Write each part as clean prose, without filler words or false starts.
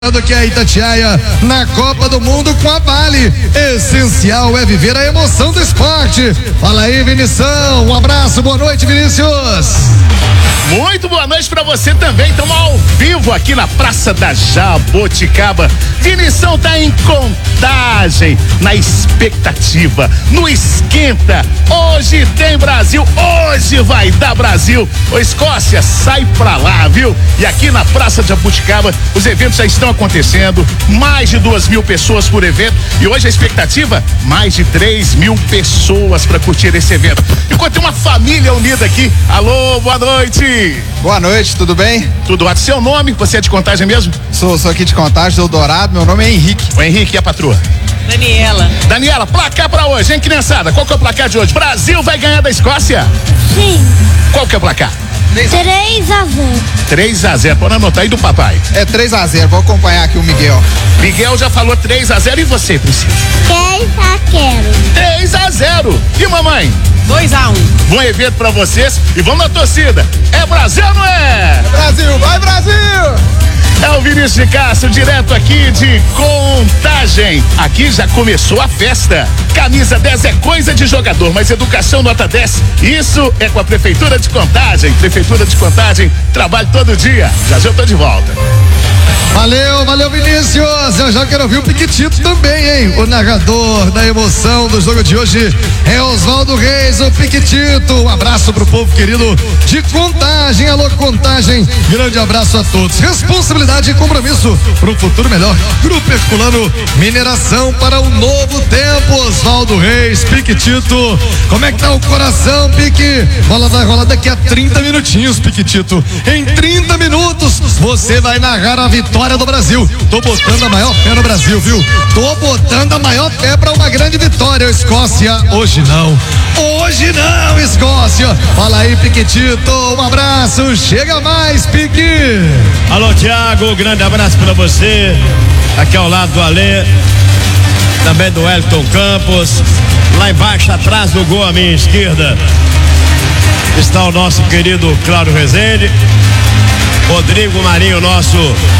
Que a Itatiaia na Copa do Mundo com a Vale. Essencial é viver a emoção do esporte. Fala aí, Vinição. Um abraço, boa noite, Vinícius. Muito boa noite pra você também. Estamos ao vivo aqui na Praça da Jaboticaba. Vinição tá em Contagem, na expectativa, no esquenta. Hoje tem Brasil, hoje vai dar Brasil. Ô Escócia, sai pra lá, viu? E aqui na Praça de Jaboticaba, os eventos já estão acontecendo. Mais de 2.000 pessoas por evento. E hoje a expectativa, mais de 3.000 pessoas pra curtir esse evento. Enquanto tem uma família unida aqui. Alô, boa noite. Boa noite, tudo bem? Tudo ótimo. Seu nome, você é de Contagem mesmo? Sou aqui de Contagem, do Dourado, meu nome é Henrique. O Henrique e a patroa? Daniela, placar pra hoje, hein, criançada? Qual que é o placar de hoje? Brasil vai ganhar da Escócia? Sim. Qual que é o placar? 3-0. 3-0, pode anotar aí do papai. É 3-0, vou acompanhar aqui o Miguel. Miguel já falou 3-0, e você, Priscila? 3-0. E mamãe? 2-1. Bom evento pra vocês e vamos na torcida. É Brasil ou não é? Brasil, vai Brasil! É o Vinícius de Castro, direto aqui de Contagem. Aqui já começou a festa. Camisa 10 é coisa de jogador, mas educação nota 10, isso é com a Prefeitura de Contagem. Prefeitura de Contagem, trabalho todo dia. Já eu tô de volta. Valeu, Vinícius. Eu já quero ouvir o Piquitito também, hein? O narrador da emoção do jogo de hoje é Oswaldo Reis, o Piquitito. Um abraço pro povo querido de Contagem. Alô, Contagem. Grande abraço a todos. Responsabilidade e compromisso para um futuro melhor. Grupo Herculano, mineração para um novo tempo. Oswaldo Reis, Piquitito. Como é que tá o coração, Pique? Bola vai rolar daqui a 30 minutinhos, Piquitito. Em 30 minutos, você vai narrar a vitória do Brasil. Tô botando a maior fé no Brasil, viu? Tô botando a maior fé pra uma grande vitória. Escócia, hoje não, Escócia. Fala aí, Piquitito, um abraço, chega mais, Pique. Alô, Thiago, grande abraço pra você. Aqui ao lado do Alê, também do Elton Campos. Lá embaixo, atrás do gol à minha esquerda, está o nosso querido Cláudio Rezende. Rodrigo Marinho, nosso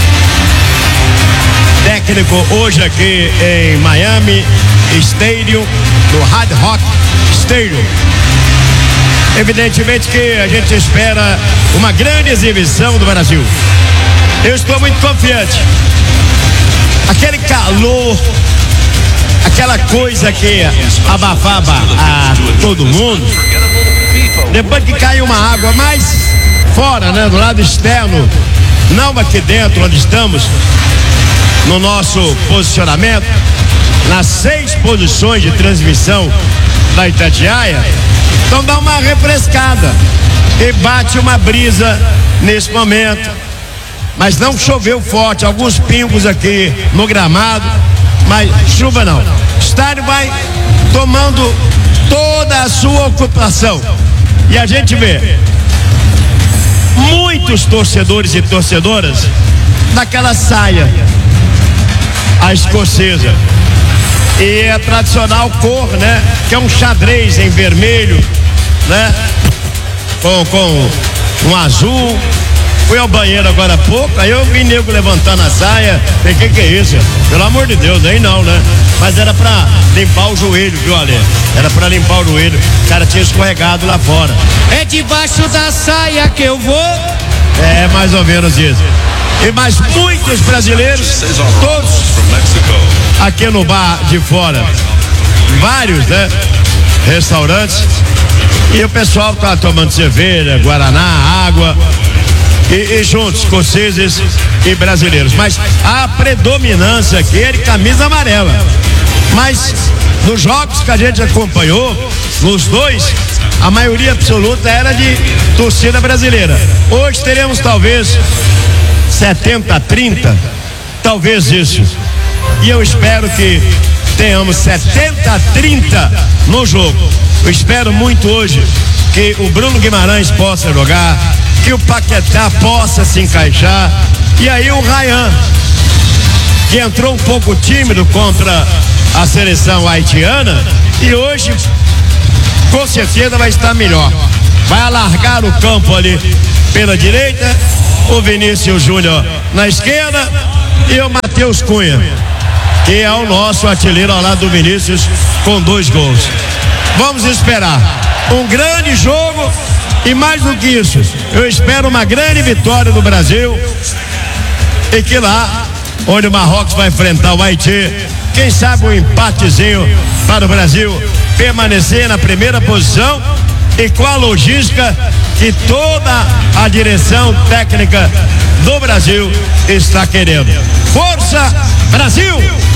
técnico hoje aqui em Miami Stadium, no Hard Rock Stadium. Evidentemente que a gente espera uma grande exibição do Brasil. Eu estou muito confiante. Aquele calor, aquela coisa que abafava a todo mundo, depois que cai uma água mais fora, né, do lado externo, não aqui dentro onde estamos, no nosso posicionamento, nas 6 posições de transmissão da Itatiaia, então dá uma refrescada e bate uma brisa nesse momento, mas não choveu forte, alguns pingos aqui no gramado, mas chuva não. O estádio vai tomando toda a sua ocupação e a gente vê muitos torcedores e torcedoras naquela saia, a escocesa, e a tradicional cor, né, que é um xadrez em vermelho, né, com um azul. Fui ao banheiro agora há pouco, aí eu vi nego levantando a saia. Que é isso? Pelo amor de Deus, aí não, né? Mas era pra limpar o joelho, viu, Ale? Era pra limpar o joelho. O cara tinha escorregado lá fora. É debaixo da saia que eu vou. É mais ou menos isso. E mais muitos brasileiros, todos aqui no bar de fora, vários, né, restaurantes, e o pessoal tá tomando cerveja, guaraná, água, e juntos, escoceses e brasileiros, mas a predominância aqui é de camisa amarela. Mas nos jogos que a gente acompanhou, nos dois, a maioria absoluta era de torcida brasileira. Hoje teremos talvez 70-30, talvez isso. E eu espero que tenhamos 70-30 no jogo. Eu espero muito hoje que o Bruno Guimarães possa jogar, que o Paquetá possa se encaixar, e aí o Ryan, que entrou um pouco tímido contra a seleção haitiana, e hoje com certeza vai estar melhor. Vai alargar o campo ali pela direita, o Vinícius Júnior na esquerda, e o Matheus Cunha, que é o nosso artilheiro ao lado do Vinícius, com 2 gols. Vamos esperar um grande jogo e, mais do que isso, eu espero uma grande vitória do Brasil, e que lá onde o Marrocos vai enfrentar o Haiti, quem sabe um empatezinho para o Brasil permanecer na primeira posição, e com a logística que toda a direção técnica do Brasil está querendo. Força, Brasil!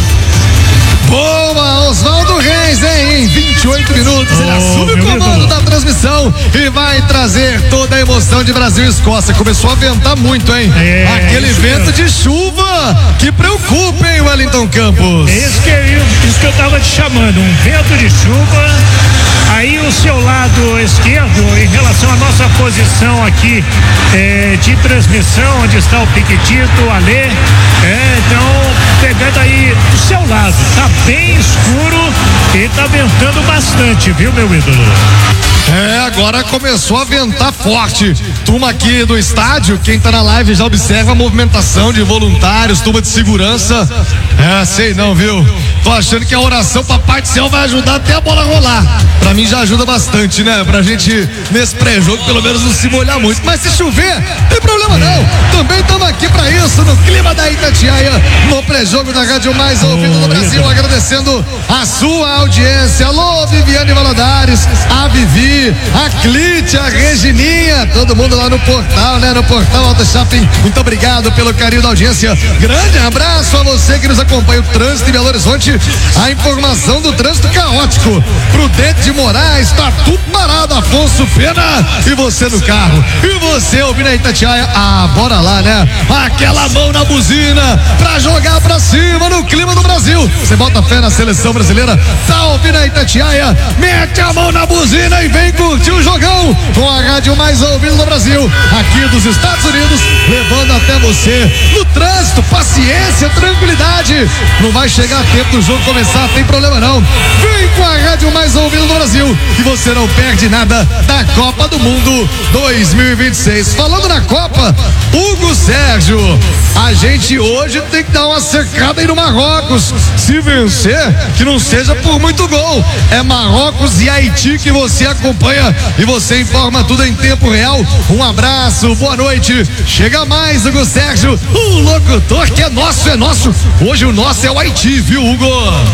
Boa, Oswaldo Reis, hein? Em 28 minutos ele assume o comando da transmissão e vai trazer toda a emoção de Brasil e Escócia. Começou a ventar muito, hein? Aquele vento de chuva que preocupa, hein, Wellington Campos? Isso que eu tava te chamando, um vento de chuva. Aí o seu lado esquerdo, em relação à nossa posição aqui de transmissão, onde está o Piquetito, o Alê, então pegando aí do seu lado, tá bem escuro e tá ventando bastante, viu, meu ídolo? Agora começou a ventar forte. Turma aqui do estádio, quem tá na live já observa a movimentação de voluntários, turma de segurança. Sei não, viu? Tô achando que a oração Papai do Céu vai ajudar até a bola rolar. Pra mim já ajuda bastante, né? Pra gente, nesse pré-jogo, pelo menos não se molhar muito. Mas se chover, não tem problema não. Também estamos aqui pra isso, no clima da Itatiaia, no pré-jogo da Rádio Mais Ouvida do Brasil, agradecendo a sua audiência. Alô, Viviane Valadares, a Vivi, a Clítia, a Regininha, todo mundo lá no portal, né? No portal Auto Shopping. Muito obrigado pelo carinho da audiência. Grande abraço a você que nos acompanha. O trânsito em Belo Horizonte, a informação do trânsito caótico. Prudente de Moraes, tá tudo parado, Afonso Pena, e você no carro, e você ouvindo a Itatiaia, bora lá, né? Aquela mão na buzina, pra jogar pra cima no clima do Brasil. Você bota fé na seleção brasileira, tá ouvindo a Itatiaia, mete a mão na buzina e vem curtir o jogão com a Rádio Mais Ouvida do Brasil, aqui dos Estados Unidos, levando até você no trânsito, paciência, tranquilidade. Não vai chegar tempo do jogo começar, tem problema não. Vem com a Rádio Mais Ouvida do Brasil e você não perde nada da Copa do Mundo 2026. Falando na Copa, Hugo Sérgio, a gente hoje tem que dar uma secada aí no Marrocos. Se vencer, que não seja por muito gol. É Marrocos e Haiti que você acompanha e você informa tudo em tempo real. Um abraço, boa noite. Chega mais, Hugo Sérgio, o locutor que é nosso, é nosso. Hoje o nosso é o Haiti, viu, Hugo?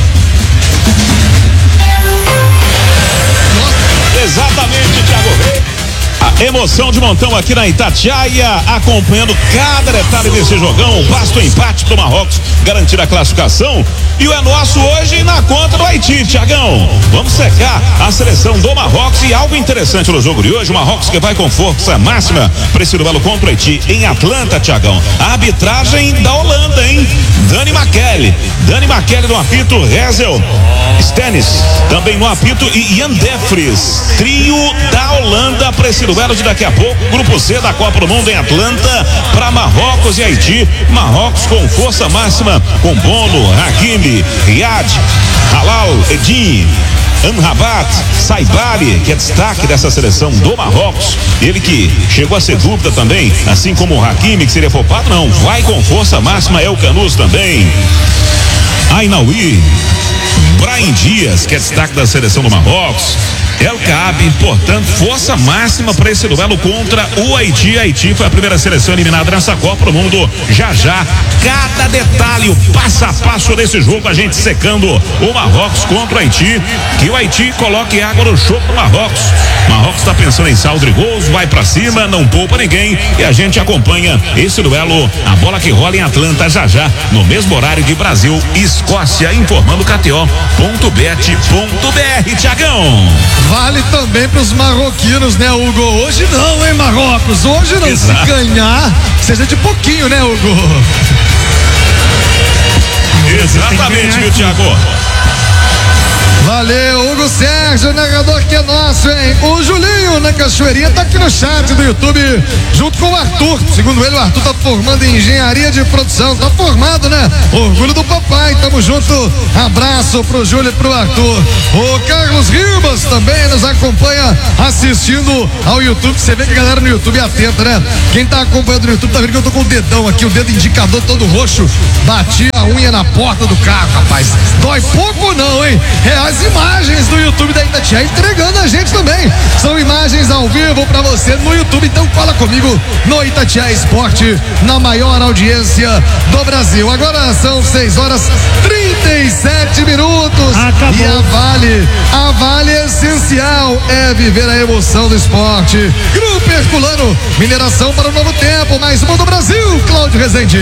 Exatamente, Thiago Reis. A emoção de montão aqui na Itatiaia, acompanhando cada detalhe desse jogão. Basta o empate pro Marrocos garantir a classificação. E o é nosso hoje na conta do Haiti, Thiagão. Vamos secar a seleção do Marrocos. E algo interessante no jogo de hoje: o Marrocos que vai com força máxima para esse duelo contra o Haiti em Atlanta, Thiagão. A arbitragem da Holanda, hein? Dani Makeli no apito, Rezel Stennis também no apito e Ian Defries, trio da Holanda para esse duelo de daqui a pouco, grupo C da Copa do Mundo em Atlanta, para Marrocos e Haiti. Marrocos com força máxima, com Bono, Hakimi, Riyad, Halal, Edin, Amrabat, Saibari, que é destaque dessa seleção do Marrocos. Ele que chegou a ser dúvida também, assim como o Hakimi, que seria poupado, não, vai com força máxima. El Canus também, Ainaoui, Brahim Dias, que é destaque da seleção do Marrocos. El Kaabi, portanto, força máxima para esse duelo contra o Haiti. Haiti foi a primeira seleção eliminada nessa Copa do Mundo. Já cada detalhe, o passo a passo desse jogo, a gente secando o Marrocos contra o Haiti. Que o Haiti coloque água no choco do Marrocos. Marrocos está pensando em saldo de gols, vai para cima, não poupa ninguém. E a gente acompanha esse duelo, a bola que rola em Atlanta já, no mesmo horário de Brasil e Escócia, informando KTO.bet.br, Thiagão. Vale também pros marroquinos, né, Hugo? Hoje não, hein, Marrocos? Hoje não. Exato. Se ganhar, seja de pouquinho, né, Hugo? Exatamente, viu, Thiago? Valeu, Hugo Sérgio, narrador que é nosso, hein? O Julinho na Cachoeirinha tá aqui no chat do YouTube, junto com o Arthur. Segundo ele, o Arthur tá formando em engenharia de produção. Tá formado, né? orgulho do papai, tamo junto. Abraço pro Júlio e pro Arthur. O Carlos Ribas também nos acompanha assistindo ao YouTube. Você vê que a galera no YouTube é atenta, né? Quem tá acompanhando no YouTube tá vendo que eu tô com o dedão aqui, o dedo indicador todo roxo. Bati a unha na porta do carro, rapaz. Dói pouco não, hein? É as imagens do YouTube da Itatiaia entregando a gente também. São imagens ao vivo pra você no YouTube. Então cola comigo no Itatiaia Esporte, na maior audiência do Brasil. Agora são 6h37. Acabou. E a Vale Essencial é viver a emoção do esporte. Grupo Herculano, mineração para o novo tempo. Mais uma do Brasil, Cláudio Rezende.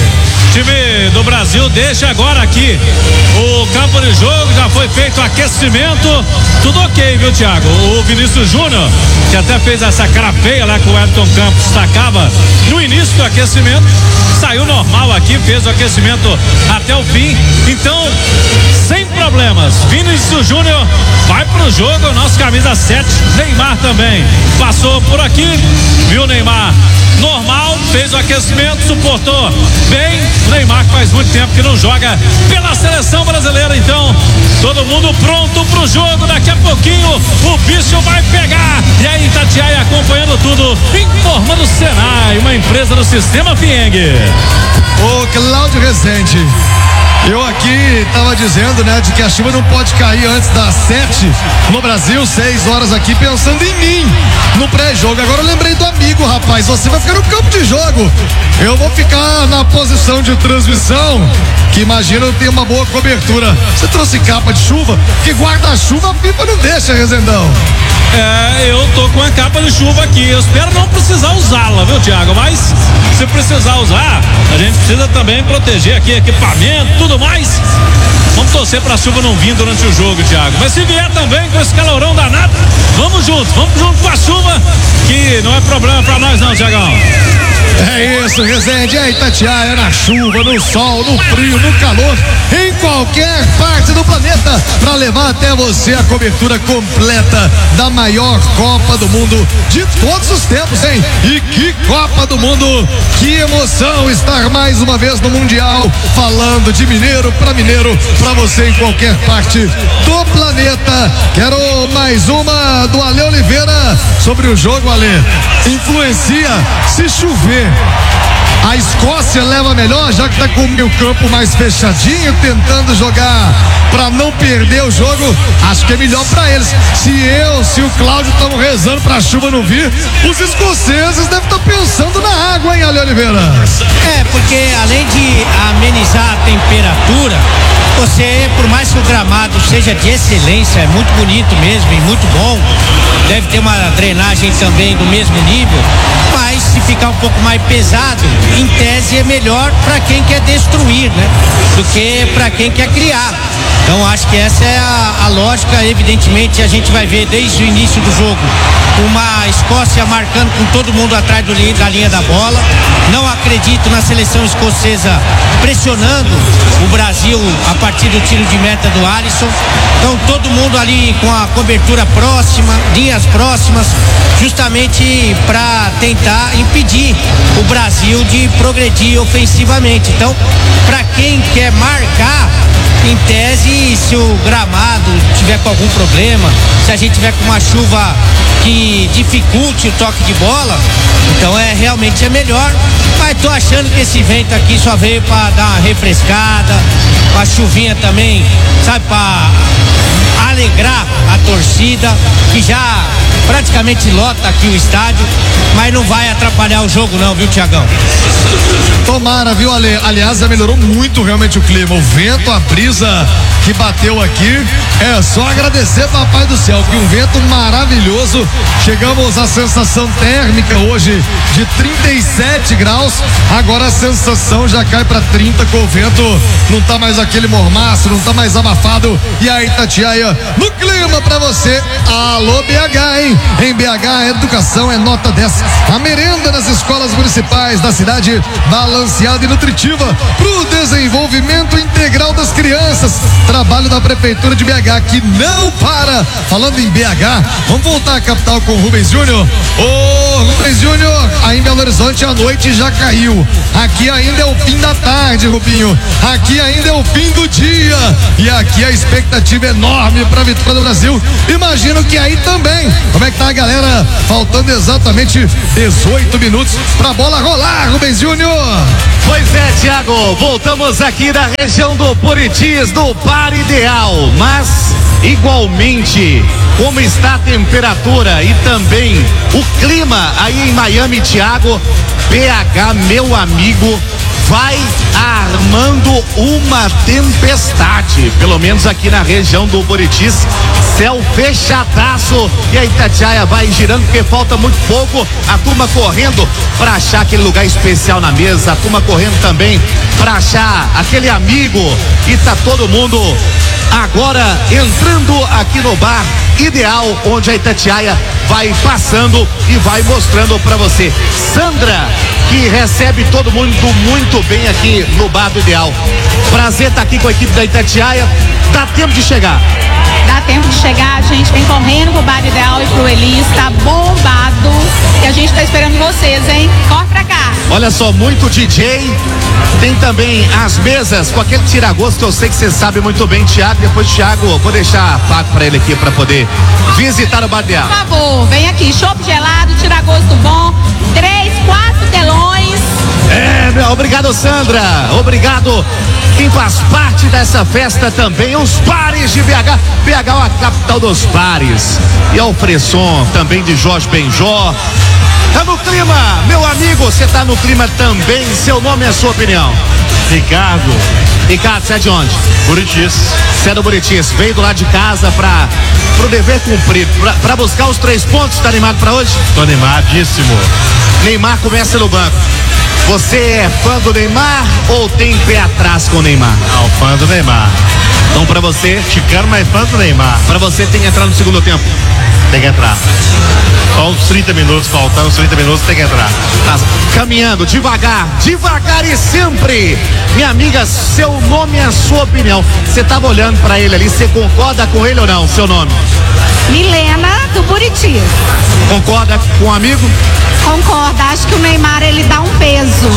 Time do Brasil deixa agora aqui o campo de jogo, já foi feito o aquecimento, tudo ok, viu, Thiago? O Vinícius Júnior, que até fez essa cara feia lá que o Everton Campos destacava no início do aquecimento, saiu normal aqui, fez o aquecimento até o fim, então sem problemas. Vinícius Júnior vai pro jogo, nosso camisa 7, Neymar também passou por aqui, viu o Neymar normal, fez o aquecimento, suportou bem. O Neymar que faz muito tempo que não joga pela seleção brasileira, então todo mundo pronto pro jogo. Daqui a pouquinho o bicho vai pegar. E aí, Itatiaia acompanhando tudo, informando o Senai, uma empresa do Sistema Fieng. Ô Cláudio Rezende, eu aqui tava dizendo, né, de que a chuva não pode cair antes das 7 no Brasil, 6 horas aqui, pensando em mim no pré-jogo. Agora eu lembrei do amigo, rapaz. Você vai ficar no campo de jogo, eu vou ficar na posição de transmissão, que imagina eu ter uma boa cobertura. Você trouxe capa de chuva? Que guarda-chuva a pipa não deixa, Rezendão. Eu tô com a capa de chuva aqui. Eu espero não precisar usá-la, viu, Thiago? Mas se precisar usar, a gente precisa também proteger aqui equipamento, tudo mais. Vamos torcer pra chuva não vir durante o jogo, Thiago. Mas se vier também com esse calorão danado, vamos junto com a chuva, que não é problema pra nós não, Thiagão. É isso, Rezende, é Itatiaia, na chuva, no sol, no frio, no calor, em qualquer parte do planeta, para levar até você a cobertura completa da maior Copa do Mundo de todos os tempos, hein? E que Copa do Mundo, que emoção estar mais uma vez no Mundial, falando de mineiro para você em qualquer parte do planeta. Quero mais uma do Ale Oliveira sobre o jogo, Ale. Influencia se chover. A Escócia leva melhor, já que tá com o meio campo mais fechadinho, tentando jogar para não perder o jogo. Acho que é melhor para eles. Se o Cláudio estamos rezando pra chuva não vir, os escoceses devem estar pensando na água, hein, Ale Oliveira? Porque além de amenizar a temperatura, você, por mais que o gramado seja de excelência, é muito bonito mesmo e muito bom, deve ter uma drenagem também do mesmo nível, mas se ficar um pouco mais pesado, em tese é melhor para quem quer destruir, né? Do que para quem quer criar. Então acho que essa é a lógica. Evidentemente a gente vai ver desde o início do jogo uma Escócia marcando com todo mundo atrás da linha da bola. Não acredito na seleção escocesa pressionando o Brasil a partir do tiro de meta do Alisson. Então todo mundo ali com a cobertura próxima, linhas próximas, justamente para tentar impedir o Brasil de progredir ofensivamente. Então, para quem quer marcar, em tese, se o gramado tiver com algum problema, se a gente tiver com uma chuva que dificulte o toque de bola, então realmente é melhor. Mas tô achando que esse vento aqui só veio para dar uma refrescada, uma chuvinha também, sabe, para alegrar a torcida, que já praticamente lota aqui o estádio, mas não vai atrapalhar o jogo não, viu, Thiagão? Tomara, viu, Ale? Aliás, já melhorou muito realmente o clima, o vento, a brisa que bateu aqui, é só agradecer, papai do céu, que um vento maravilhoso. Chegamos à sensação térmica hoje de 37 graus, agora a sensação já cai para 30 com o vento, não tá mais aquele mormaço, não tá mais abafado. E aí, Itatiaia, no clima pra você. Alô, BH, hein? Em BH, a educação é nota 10. A merenda nas escolas municipais da cidade, balanceada e nutritiva pro desenvolvimento integral das crianças. esse trabalho da Prefeitura de BH que não para. Falando em BH, vamos voltar à capital com o Rubens Júnior. Ô Rubens Júnior, aí em Belo Horizonte a noite já caiu. Aqui ainda é o fim da tarde, Rubinho. Aqui ainda é o fim do dia. E aqui a expectativa é enorme para a vitória do Brasil. Imagino que aí também. Como é que tá a galera? Faltando exatamente 18 minutos pra bola rolar, Rubens Júnior. Pois é, Thiago, voltamos aqui da região do Buritis, do Bar Ideal, mas igualmente como está a temperatura e também o clima aí em Miami, Thiago, BH, meu amigo, vai armando uma tempestade, pelo menos aqui na região do Buritis, céu fechadaço e a Itatiaia vai girando porque falta muito pouco, a turma correndo para achar aquele lugar especial na mesa, a turma correndo também para achar aquele amigo e tá todo mundo agora entrando aqui no Bar Ideal, onde a Itatiaia vai passando e vai mostrando para você. Sandra, que recebe todo mundo muito bem aqui no Bar do Ideal. Prazer estar aqui com a equipe da Itatiaia. Dá tempo de chegar? Dá tempo de chegar, a gente vem correndo pro Bar Ideal e pro Elis, tá bombado. E a gente tá esperando vocês, hein? Corre pra cá. Olha só, muito DJ. Tem também as mesas com aquele tira-gosto que eu sei que você sabe muito bem, Thiago. Depois, Thiago, vou deixar pago pra ele aqui pra poder visitar o Bar Ideal. Por favor, vem aqui, chopp gelado, tira-gosto bom, 3, 4 telões. Obrigado, Sandra. Obrigado quem faz parte dessa festa também, os bares de BH. BH é a capital dos bares. E ao fresson também de Jorge Benjó. Tá no clima, meu amigo, você tá no clima também. Seu nome e a sua opinião? Ricardo, você é de onde? Buritis. Você é do Buritis, veio do lado de casa pro dever cumprido, pra buscar os 3 pontos. Tá animado pra hoje? Tô animadíssimo. Neymar começa no banco. Você é fã do Neymar ou tem pé atrás com o Neymar? Não, fã do Neymar. Então pra você, Chicano, mas fã do Neymar. Pra você tem que entrar no segundo tempo. Tem que entrar. Só uns 30 minutos, faltando uns 30 minutos, tem que entrar. Tá caminhando devagar e sempre. Minha amiga, seu nome e a sua opinião. Você tava olhando pra ele ali, você concorda com ele ou não? Seu nome? Milena do Buritis. Concorda com o amigo? Concorda, acho que o Neymar ele dá um peso.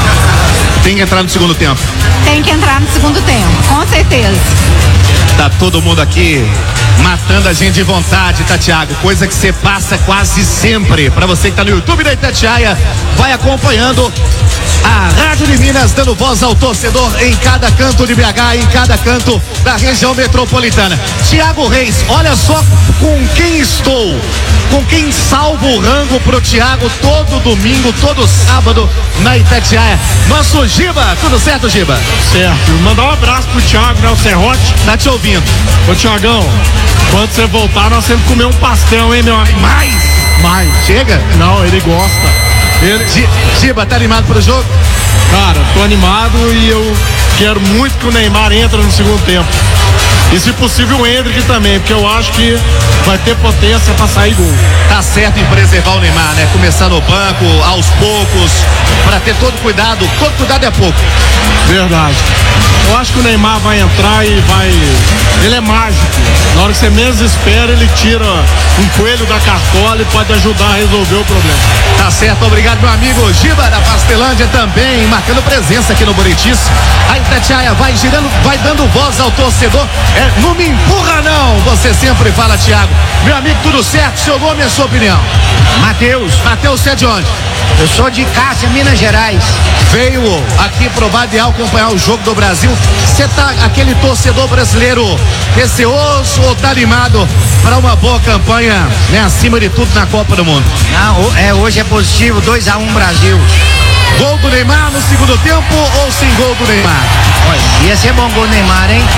Tem que entrar no segundo tempo. Tem que entrar no segundo tempo, com certeza. Tá todo mundo aqui matando a gente de vontade, tá, Thiago? Coisa que você passa quase sempre. Pra você que tá no YouTube da Itatiaia, vai acompanhando a Rádio de Minas, dando voz ao torcedor em cada canto de BH, em cada canto da região metropolitana. Thiago Reis, olha só com quem estou, com quem salvo o rango pro Thiago todo domingo, todo sábado na Itatiaia. Nosso Giba, tudo certo, Giba? Certo. Mandar um abraço pro Thiago, né? O Serrote. Tá te ouvindo. Ô, Thiagão, quando você voltar, nós temos que comer um pastel, hein, meu amigo? Mais. Chega? Não, ele gosta. Giba, tá animado pro jogo? Cara, tô animado e eu quero muito que o Neymar entre no segundo tempo. E se possível o Endrick também, porque eu acho que vai ter potência pra sair gol. Tá certo em preservar o Neymar, né? Começar no banco, aos poucos, pra ter todo cuidado é pouco. Verdade. Eu acho que o Neymar vai entrar e vai... Ele é mágico. Na hora que você menos espera, ele tira um coelho da cartola e pode ajudar a resolver o problema. Tá certo, obrigado, meu amigo Giba da Pastelândia também, marcando presença aqui no Buritis. A Itatiaia vai girando, vai dando voz ao torcedor. Não me empurra não, você sempre fala, Thiago. Meu amigo, tudo certo? Seu nome e a sua opinião? Matheus, você é de onde? eu sou de Cássia, Minas Gerais. Veio aqui pro Bar Ideal acompanhar o jogo do Brasil. Você tá aquele torcedor brasileiro receoso ou tá animado para uma boa campanha, né? Acima de tudo na Copa do Mundo? Não, hoje é positivo, 2-1 Brasil. Gol do Neymar no segundo tempo ou sem gol do Neymar? Olha, ia ser bom gol do Neymar, hein?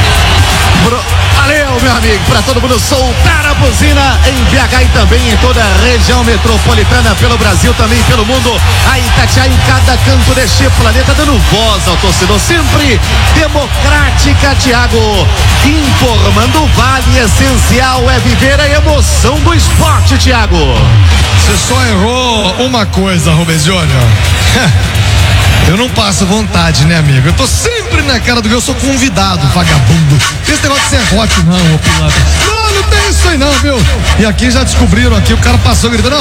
Valeu, meu amigo, para todo mundo soltar a buzina em BH e também em toda a região metropolitana, pelo Brasil, também pelo mundo. A Itatiaia em cada canto deste planeta, dando voz ao torcedor, sempre democrática, Thiago. Informando, Vale Essencial é viver a emoção do esporte, Thiago. Você só errou uma coisa, Rubens Júnior. Eu não passo vontade, né, amigo? Eu tô sempre na cara do gol, eu sou convidado, vagabundo. Esse negócio de serrote não, ô pilantra. Não tem isso aí não, viu? E aqui já descobriram aqui, o cara passou gritando,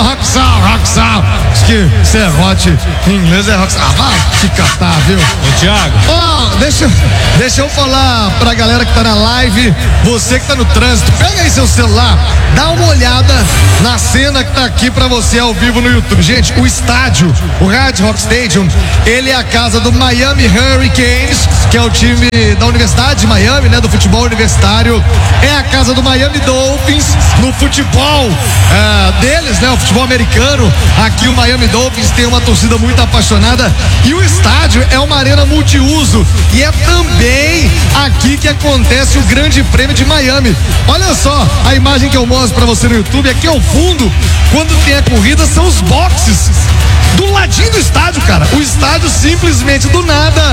Roxal. Diz que serrote em inglês é Roxal. Ah, vai te catar, viu? Ô, Thiago. Ó, deixa eu falar pra galera que tá na live, você que tá no trânsito, pega aí seu celular, dá uma olhada na cena que tá aqui pra você ao vivo no YouTube. Gente, o estádio, o Hard Rock Stadium, ele é a casa do Miami Hurricanes, que é o time da Universidade de Miami, né, do futebol universitário. É a casa do Miami Dolphins no futebol deles, né, o futebol americano. Aqui o Miami Dolphins tem uma torcida muito apaixonada e o estádio é uma arena multiuso e é também aqui que acontece o Grande Prêmio de Miami. Olha só a imagem que eu mostro pra você no YouTube, aqui ao fundo, quando tem a corrida, são os boxes do ladinho do estádio, cara. O estádio simplesmente do nada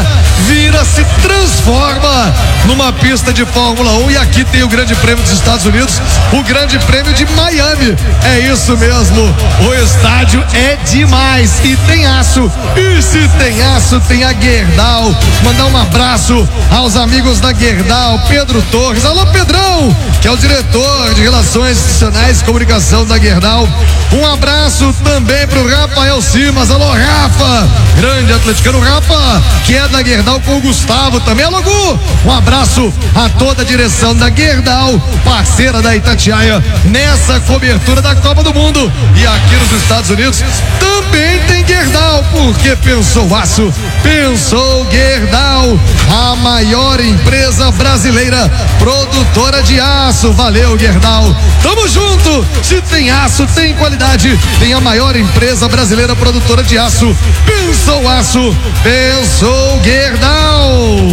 se transforma numa pista de Fórmula 1 e aqui tem o Grande Prêmio dos Estados Unidos, o Grande Prêmio de Miami. É isso mesmo, o estádio é demais e tem aço. E se tem aço, tem a Gerdau. Mandar um abraço aos amigos da Gerdau, Pedro Torres. Alô, Pedrão, que é o diretor de Relações Institucionais e Comunicação da Gerdau. Um abraço também pro Rafael Simas. Alô, Rafa, grande atleticano Rafa, que é da Gerdau, com o Gustavo também. Alô, Gu, um abraço a toda a direção da Gerdau, parceira da Itatiaia nessa cobertura da Copa do Mundo. E aqui nos Estados Unidos também tem Gerdau, porque pensou aço, pensou Gerdau, a maior empresa brasileira produtora de aço. Valeu, Gerdau, tamo junto. Se tem aço, tem qualidade, tem a maior empresa brasileira produtora de aço. Pensou aço, pensou Gerdau.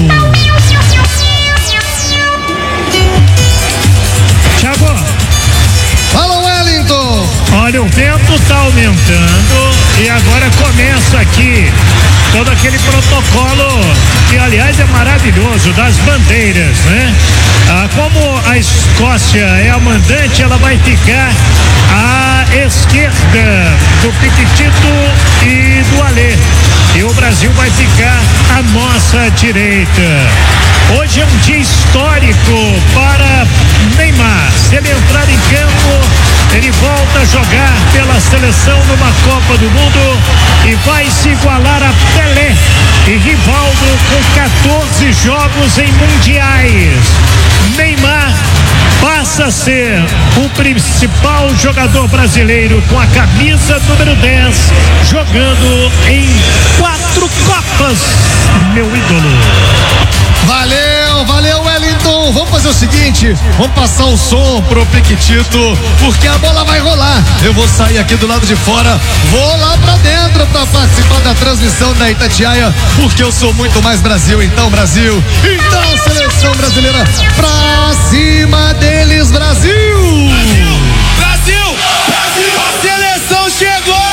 Thiago. Fala, Wellington. Olha, o vento tá aumentando e agora começa aqui todo aquele protocolo que, aliás, é maravilhoso, das bandeiras, né? Como a Escócia é a mandante, ela vai ficar à esquerda do Piquitito e do Alê. E o Brasil vai ficar à nossa direita. Hoje é um dia histórico para Neymar. Se ele entrar em campo, ele volta a jogar pela seleção numa Copa do Mundo e vai se igualar a Pelé e Rivaldo com 14 jogos em mundiais. Neymar passa a ser o principal jogador brasileiro com a camisa número 10, jogando em 4 Copas, meu ídolo. Valeu, Wellington. Vamos fazer o seguinte, vamos passar o som pro Piquitito, porque a bola vai rolar. Eu vou sair aqui do lado de fora, vou lá pra dentro pra participar da transmissão da Itatiaia, porque eu sou muito mais Brasil. Então, Brasil, então, seleção brasileira, pra cima deles, Brasil! Brasil!